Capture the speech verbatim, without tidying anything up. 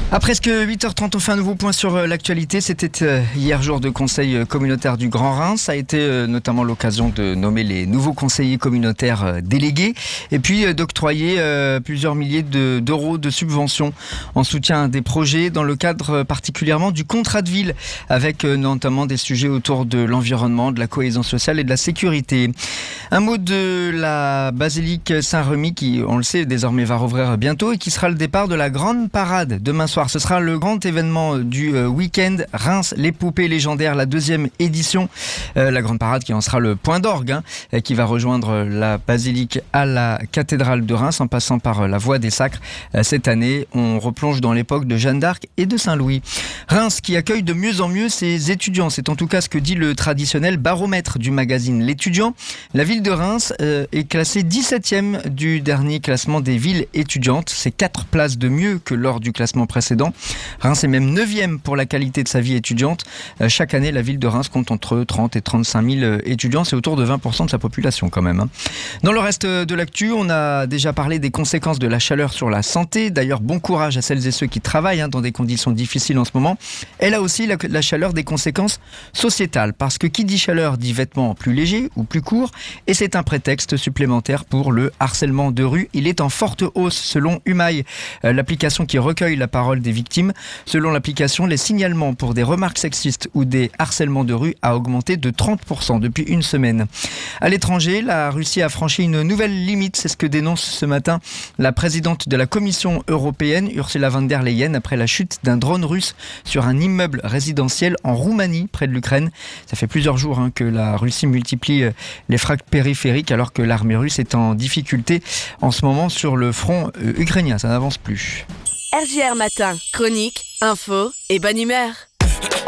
À presque huit heures trente, on fait un nouveau point sur l'actualité. C'était hier jour de conseil communautaire du Grand Reims. Ça a été notamment l'occasion de nommer les nouveaux conseillers communautaires délégués et puis d'octroyer plusieurs milliers de, d'euros de subventions en soutien des projets dans le cadre particulièrement du contrat de ville avec notamment des sujets autour de l'environnement, de la cohésion sociale et de la sécurité. Un mot de la basilique Saint-Remi qui, on le sait, désormais va rouvrir bientôt et qui sera le départ de la grande parade demain soir. Ce sera le grand événement du week-end Reims, les poupées légendaires, la deuxième édition. Euh, la grande parade qui en sera le point d'orgue, hein, qui va rejoindre la basilique à la cathédrale de Reims en passant par la voie des Sacres. Euh, cette année, on replonge dans l'époque de Jeanne d'Arc et de Saint-Louis. Reims qui accueille de mieux en mieux ses étudiants. C'est en tout cas ce que dit le traditionnel baromètre du magazine L'Étudiant. La ville de Reims euh, est classée dix-septième du dernier classement des villes étudiantes. C'est quatre places de mieux que lors du classement précédent. Reims est même neuvième pour la qualité de sa vie étudiante. Chaque année, la ville de Reims compte entre trente et trente-cinq mille étudiants. C'est autour de vingt pour cent de sa population quand même. Dans le reste de l'actu, on a déjà parlé des conséquences de la chaleur sur la santé. D'ailleurs, bon courage à celles et ceux qui travaillent hein, dans des conditions difficiles en ce moment. Elle a aussi la, la chaleur des conséquences sociétales. Parce que qui dit chaleur dit vêtements plus légers ou plus courts. Et c'est un prétexte supplémentaire pour le harcèlement de rue. Il est en forte hausse selon Humaille, l'application qui recueille la parole des victimes. Selon l'application, les signalements pour des remarques sexistes ou des harcèlements de rue a augmenté de trente pour cent depuis une semaine. À l'étranger, la Russie a franchi une nouvelle limite. C'est ce que dénonce ce matin la présidente de la Commission européenne, Ursula von der Leyen, après la chute d'un drone russe sur un immeuble résidentiel en Roumanie, près de l'Ukraine. Ça fait plusieurs jours hein, que la Russie multiplie les frappes périphériques alors que l'armée russe est en difficulté en ce moment sur le front euh, ukrainien. Ça n'avance plus. R J R Matin, chronique, info et bonne humeur.